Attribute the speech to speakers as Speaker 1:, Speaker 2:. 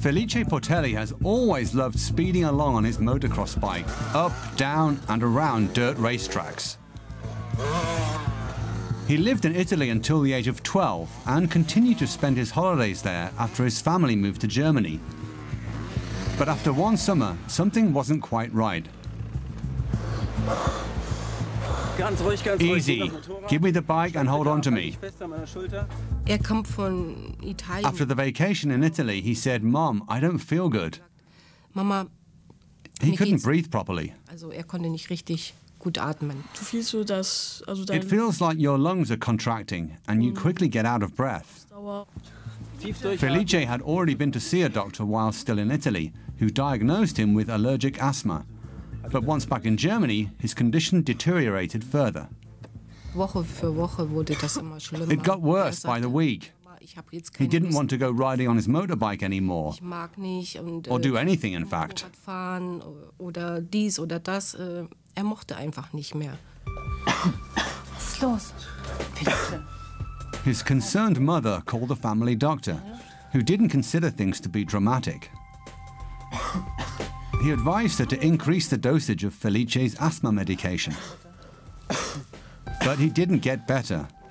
Speaker 1: Felice Portelli has always loved speeding along on his motocross bike, up, down, and around dirt racetracks. He lived in Italy until the age of 12 and continued to spend his holidays there after his family moved to Germany. But after one summer, something wasn't quite right. Easy. Give me the bike and hold on to me. After the vacation in Italy, he said, "Mom, I don't feel good."
Speaker 2: Mama,
Speaker 1: He couldn't breathe properly.
Speaker 2: konnte nicht richtig gut atmen.
Speaker 1: It feels like your lungs are contracting and you quickly get out of breath. Felice had already been to see a doctor while still in Italy, who diagnosed him with allergic asthma. But once back in Germany, his condition deteriorated further.
Speaker 2: Woche für Woche wurde das immer schlimmer.
Speaker 1: It got worse by the week.
Speaker 2: Ich habe jetzt
Speaker 1: He
Speaker 2: keine
Speaker 1: didn't
Speaker 2: Lust,
Speaker 1: want to go riding on his motorbike anymore,
Speaker 2: ich mag nicht und
Speaker 1: or do anything, in fact.
Speaker 2: Motorrad fahren oder dies oder das. Er mochte einfach nicht mehr.
Speaker 3: Was ist los? Felice.
Speaker 1: His concerned mother called the family doctor, who didn't consider things to be dramatic. He advised her to increase the dosage of Felice's asthma medication. But he didn't get better,